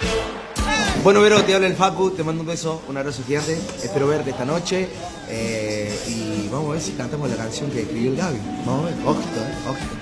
Bueno, Vero, te habla el Facu, te mando un beso, un abrazo gigante. Espero verte esta noche. Y vamos a ver si cantamos la canción que escribió el Gaby. Vamos a ver, ojito, ojito.